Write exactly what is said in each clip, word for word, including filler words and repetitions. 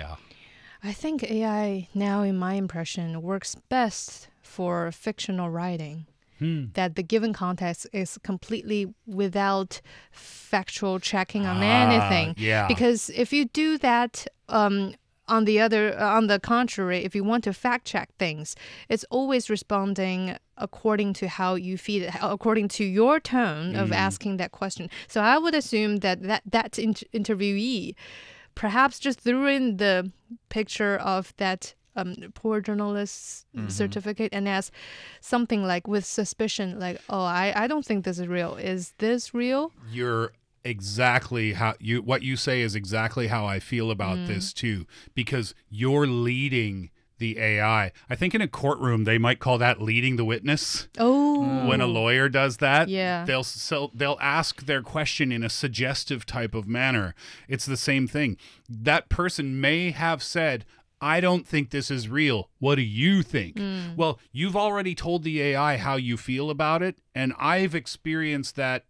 Yeah. I think A I now, in my impression, works best for fictional writing. Hmm. That the given context is completely without factual checking on Ah, anything. yeah. Because if you do that, um, on the other, on the contrary, if you want to fact check things, it's always responding according to how you feel it, according to your tone of asking that question. So I would assume that that, that in- interviewee perhaps just threw in the picture of that um, poor journalist's Mm-hmm. certificate and asked something like with suspicion, like, oh, I, I don't think this is real. Is this real? You're exactly how you what you say is exactly how I feel about Mm. this too, because you're leading the A I. I think in a courtroom they might call that leading the witness. Oh. When a lawyer does that, Yeah. they'll so they'll ask their question in a suggestive type of manner. It's the same thing. That person may have said, I don't think this is real. What do you think? Mm. Well, you've already told the A I how you feel about it, and I've experienced that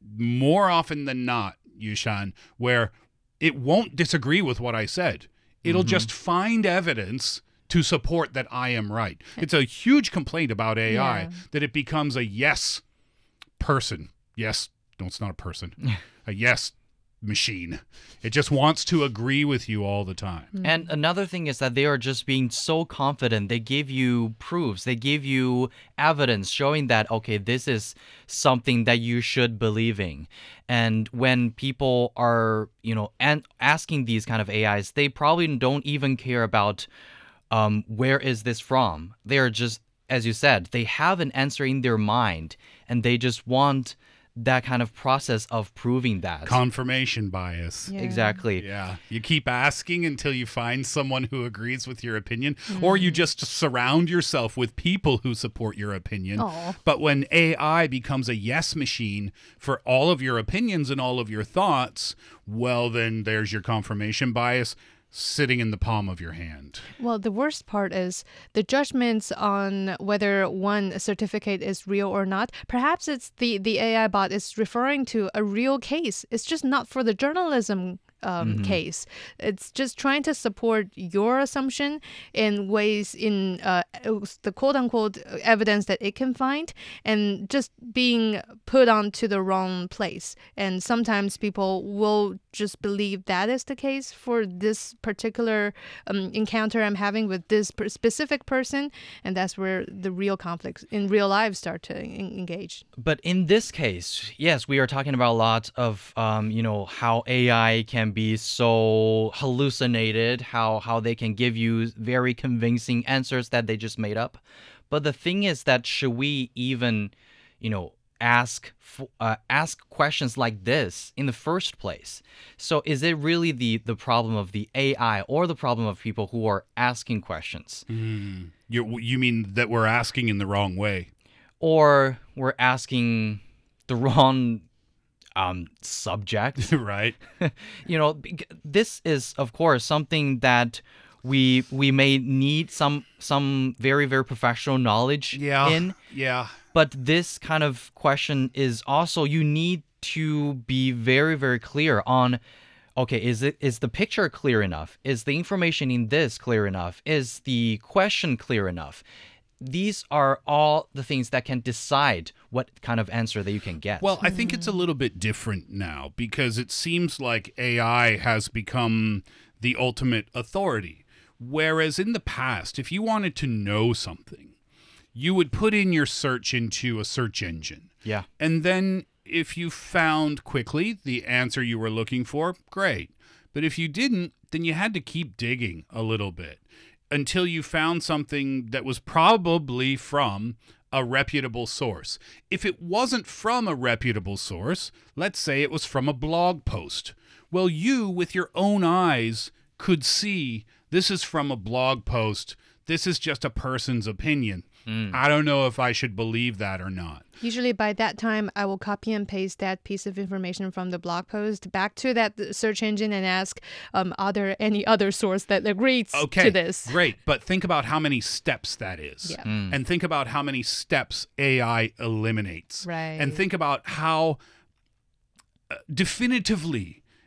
more often than not, Yushan, where it won't disagree with what I said. It'll Mm-hmm. just find evidence to support that I am right. It's a huge complaint about A I Yeah. that it becomes a yes person. Yes, no, it's not a person. A yes machine. It just wants to agree with you all the time. And another thing is that they are just being so confident. They give you proofs. They give you evidence showing that, okay, this is something that you should believe in. And when people are, you know, and asking these kind of A Is, they probably don't even care about um, where is this from. They are just, as you said, they have an answer in their mind, and they just want that kind of process of proving that. Confirmation bias. Yeah. Exactly. Yeah. You keep asking until you find someone who agrees with your opinion, or you just surround yourself with people who support your opinion. Aw. But when A I becomes a yes machine for all of your opinions and all of your thoughts, well, then there's your confirmation bias sitting in the palm of your hand. Well, the worst part is the judgments on whether one certificate is real or not. Perhaps it's the, the A I bot is referring to a real case. It's just not for the journalism um, Mm-hmm. case. It's just trying to support your assumption in ways in uh, the quote-unquote evidence that it can find, and just being put onto the wrong place. And sometimes people will just believe that is the case for this particular um, encounter I'm having with this per- specific person, and that's where the real conflicts in real life start to en- engage. But in this case, yes, we are talking about a lot of, um, you know, how A I can be so hallucinated, how how they can give you very convincing answers that they just made up. But the thing is that should we even, you know, ask f- uh, ask questions like this in the first place? So is it really the the problem of the A I or the problem of people who are asking questions? Mm. You, you mean that we're asking in the wrong way? Or we're asking the wrong um, subject? Right? You know, bec- this is of course something that we we may need some some very very professional knowledge Yeah. in, Yeah. but this kind of question is also, you need to be very very clear on, okay, is it is the picture clear enough? Is the information in this clear enough? Is the question clear enough? These are all the things that can decide what kind of answer that you can get. Well, I think it's a little bit different now because it seems like A I has become the ultimate authority. Whereas in the past, if you wanted to know something, you would put in your search into a search engine. yeah. And then if you found quickly the answer you were looking for, great. But if you didn't, then you had to keep digging a little bit until you found something that was probably from a reputable source. If it wasn't from a reputable source, let's say it was from a blog post, well, you, with your own eyes, could see this is from a blog post. This is just a person's opinion. I don't know if I should believe that or not. Usually by that time, I will copy and paste that piece of information from the blog post back to that search engine and ask, um, are there any other source that agrees Okay, to this? great. But think about how many steps that is. Yeah. And think about how many steps A I eliminates. Right. And think about how uh, definitively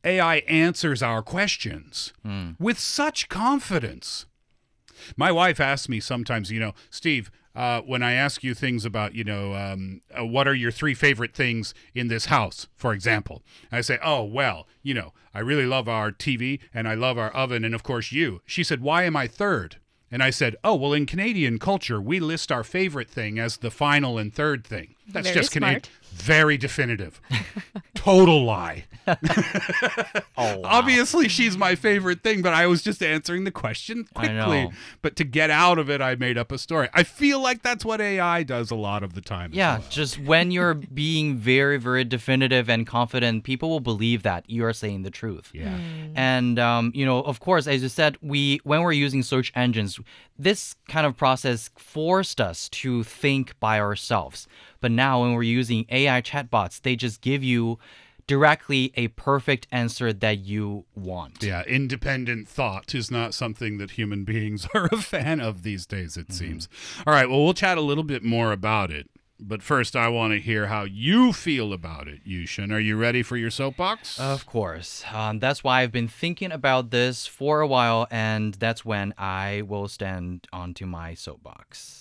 A I answers our questions with such confidence. My wife asks me sometimes, you know, Steve, uh, when I ask you things about, you know, um, uh, what are your three favorite things in this house, for example, I say, oh, well, you know, I really love our T V and I love our oven and, of course, you. She said, why am I third? And I said, oh, well, in Canadian culture, we list our favorite thing as the final and third thing. That's Very just Canadian. smart. Very definitive. Total lie. Oh, wow. Obviously, she's my favorite thing, but I was just answering the question I quickly. know. But to get out of it, I made up a story. I feel like that's what A I does a lot of the time. as Yeah, well. just when you're being very, very definitive and confident, people will believe that you are saying the truth. Yeah. And um, you know, of course, as you said, we when we're using search engines, this kind of process forced us to think by ourselves. But now when we're using A I chatbots, they just give you directly a perfect answer that you want. Yeah, independent thought is not something that human beings are a fan of these days, it seems. All right, well, we'll chat a little bit more about it. But first, I want to hear how you feel about it, Yushin. Are you ready for your soapbox? Of course. Um, that's why I've been thinking about this for a while, and that's when I will stand onto my soapbox.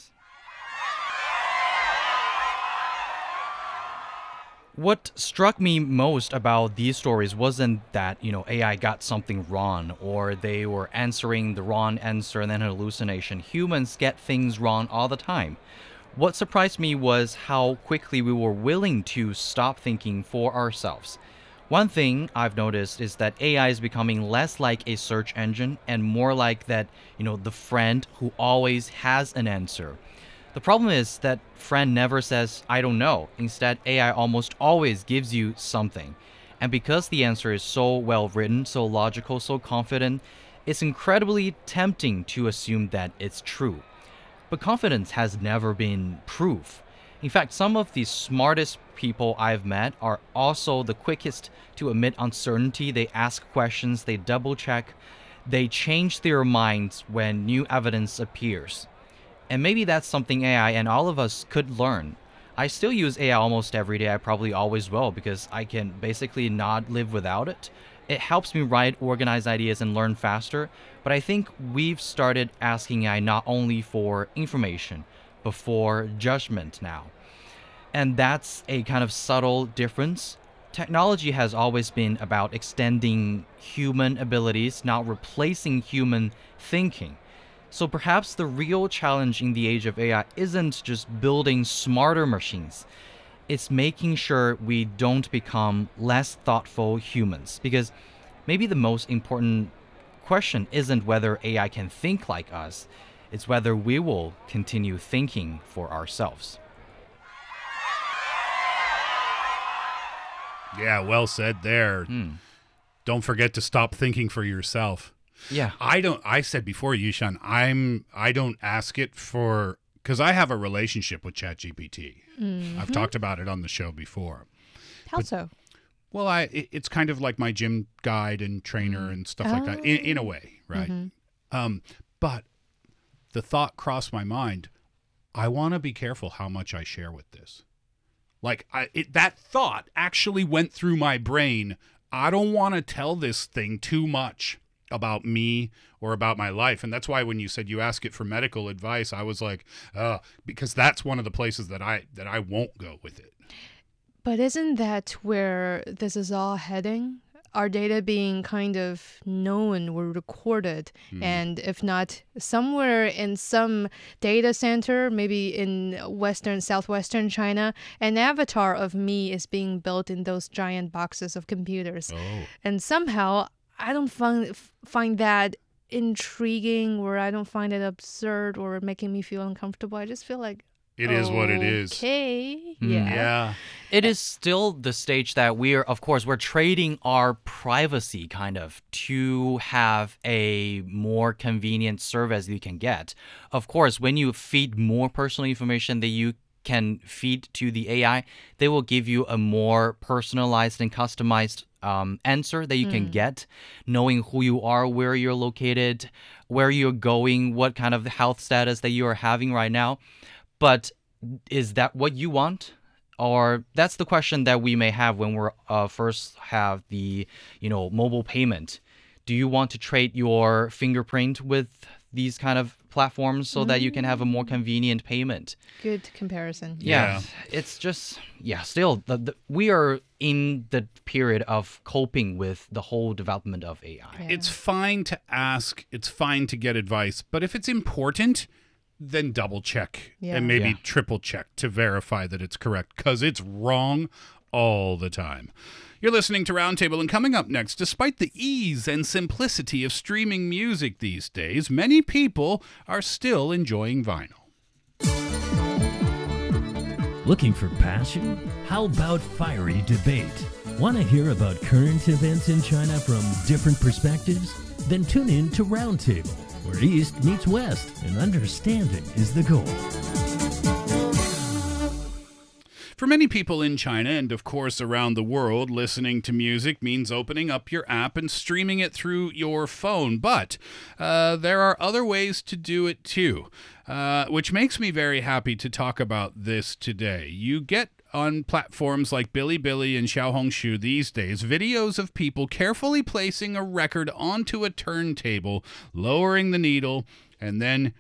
What struck me most about these stories wasn't that, you know, A I got something wrong or they were answering the wrong answer and then hallucination. Humans get things wrong all the time. What surprised me was how quickly we were willing to stop thinking for ourselves. One thing I've noticed is that A I is becoming less like a search engine and more like that, you know, the friend who always has an answer. The problem is that friend never says, I don't know. Instead, A I almost always gives you something. And because the answer is so well written, so logical, so confident, it's incredibly tempting to assume that it's true. But confidence has never been proof. In fact, some of the smartest people I've met are also the quickest to admit uncertainty. They ask questions, they double check, they change their minds when new evidence appears. And maybe that's something A I and all of us could learn. I still use A I almost every day. I probably always will because I can basically not live without it. It helps me write, organize ideas, and learn faster. But I think we've started asking A I not only for information, but for judgment now. And that's a kind of subtle difference. Technology has always been about extending human abilities, not replacing human thinking. So perhaps the real challenge in the age of A I isn't just building smarter machines. It's making sure we don't become less thoughtful humans. Because maybe the most important question isn't whether A I can think like us, it's whether we will continue thinking for ourselves. Yeah, well said there. Hmm. Don't forget to stop thinking for yourself. Yeah. I don't. I said before, Yushan, I'm. I don't ask it for because I have a relationship with ChatGPT. I've talked about it on the show before. How so? Well, I it, it's kind of like my gym guide and trainer and stuff like that in, in a way, right? Um, but the thought crossed my mind. I want to be careful how much I share with this. Like I, it, that thought actually went through my brain. I don't want to tell this thing too much about me or about my life. And that's why when you said you ask it for medical advice, I was like, uh, because that's one of the places that I that I won't go with it. But isn't that where this is all heading? Our data being kind of known or recorded, and if not somewhere in some data center, maybe in western, southwestern China, an avatar of me is being built in those giant boxes of computers. Oh. And somehow I don't find find that intriguing, or I don't find it absurd or making me feel uncomfortable. I just feel like It is what it is. Okay, Mm. yeah. Yeah. It is still the stage that we're, of course, we're trading our privacy kind of to have a more convenient service you can get. Of course, when you feed more personal information that you can feed to the A I, they will give you a more personalized and customized um, answer that you can get, knowing who you are, where you're located, where you're going, what kind of health status that you are having right now. But is that what you want? or that's the question that we may have when we're uh, first have the, you know, mobile payment. Do you want to trade your fingerprint with these kind of platforms so mm. that you can have a more convenient payment? Good comparison. Yeah, Yeah. It's just, yeah, still, the, the, we are in the period of coping with the whole development of A I. Yeah. It's fine to ask, it's fine to get advice, but if it's important, then double check Yeah. and maybe Yeah. triple check to verify that it's correct, because it's wrong all the time. You're listening to Roundtable, and coming up next, despite the ease and simplicity of streaming music these days, many people are still enjoying vinyl. Looking for passion? How about fiery debate? Want to hear about current events in China from different perspectives? Then tune in to Roundtable, where East meets West and understanding is the goal. For many people in China and, of course, around the world, listening to music means opening up your app and streaming it through your phone. But uh, there are other ways to do it, too, uh, which makes me very happy to talk about this today. You get on platforms like Bilibili and Xiaohongshu these days videos of people carefully placing a record onto a turntable, lowering the needle, and then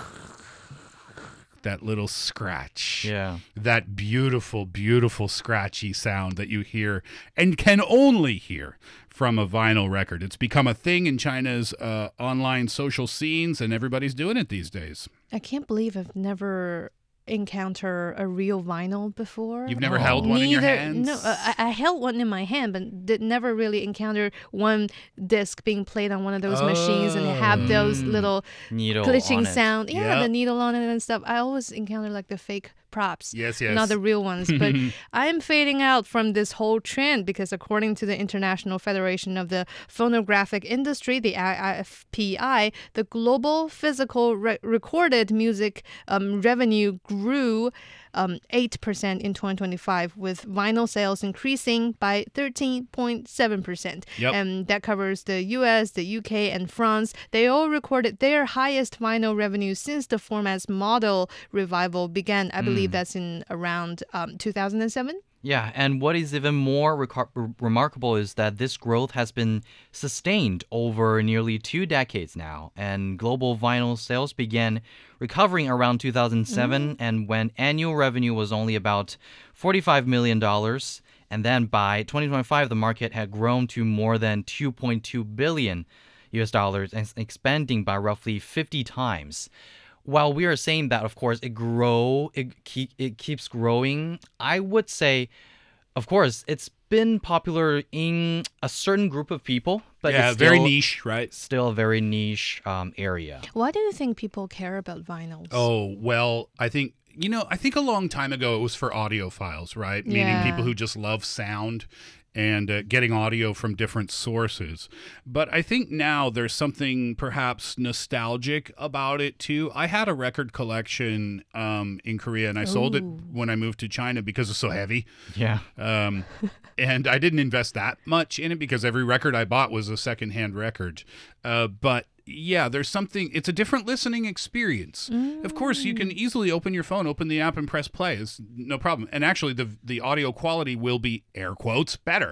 that little scratch. Yeah. That beautiful, beautiful scratchy sound that you hear and can only hear from a vinyl record. It's become a thing in China's uh, online social scenes, and everybody's doing it these days. I can't believe I've never encountered a real vinyl before. You've never Oh. held one in your Neither- hands? No, uh, I, I held one in my hand, but did never really encounter one disc being played on one of those machines and have those Mm. little Needle glitching on it. sound. Yeah, Yep. the needle on it and stuff. I always encounter like the fake props. Yes, yes. Not the real ones. But I'm fading out from this whole trend because according to the International Federation of the Phonographic Industry, the I F P I, the global physical re- recorded music um, revenue grew um, eight percent in twenty twenty-five, with vinyl sales increasing by thirteen point seven percent. Yep. And that covers the U S, the U K, and France. They all recorded their highest vinyl revenue since the format's model revival began. I believe that's in around um, two thousand seven. Yeah, and what is even more recar- re- remarkable is that this growth has been sustained over nearly two decades now, and global vinyl sales began recovering around two thousand seven, and when annual revenue was only about forty-five million dollars, and then by twenty twenty-five, the market had grown to more than two point two billion U S dollars, and expanding by roughly fifty times. While we are saying that, of course, it grow, it keep, it keeps growing, I would say, of course, it's been popular in a certain group of people, but yeah, it's very still, niche, right? still a very niche um, area. Why do you think people care about vinyls? Oh, well, I think, you know, I think a long time ago it was for audiophiles, right? Meaning Yeah. people who just love sound and uh, getting audio from different sources. But I think now there's something perhaps nostalgic about it too. I had a record collection um, in Korea, and I sold it Ooh. when I moved to China because it's so heavy. Yeah. Um, and I didn't invest that much in it because every record I bought was a secondhand record. Uh, but yeah, there's something, it's a different listening experience. Of course, you can easily open your phone, open the app, and press play. It's no problem. And actually, the the audio quality will be, air quotes, better.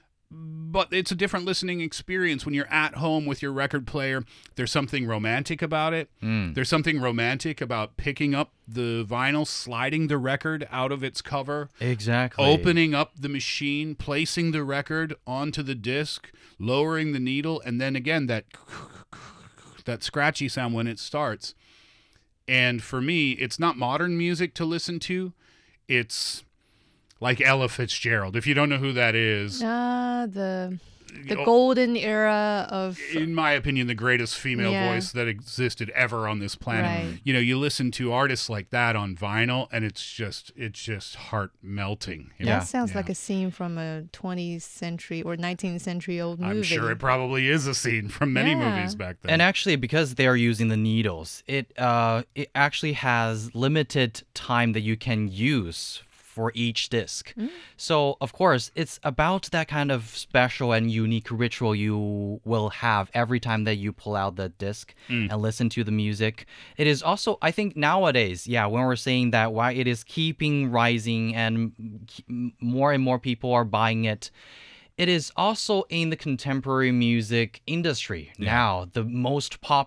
But it's a different listening experience when you're at home with your record player. There's something romantic about it. Mm. There's something romantic about picking up the vinyl, sliding the record out of its cover, Exactly. opening up the machine, placing the record onto the disc, lowering the needle, and then again that that scratchy sound when it starts. And for me, it's not modern music to listen to. It's like Ella Fitzgerald. If you don't know who that is, Ah, the the oh, golden era of in my opinion, the greatest female Yeah. voice that existed ever on this planet. Right. You know, you listen to artists like that on vinyl, and it's just it's just heart melting. you know? Yeah. that sounds Yeah. like a scene from a twentieth century or nineteenth century old movie. I'm sure it probably is a scene from many Yeah. movies back then. And actually, because they are using the needles, it uh, it actually has limited time that you can use for each disc. So, of course, it's about that kind of special and unique ritual you will have every time that you pull out the disc and listen to the music. It is also, I think nowadays, yeah, when we're saying that why it is keeping rising and more and more people are buying it, it is also in the contemporary music industry now. The most popular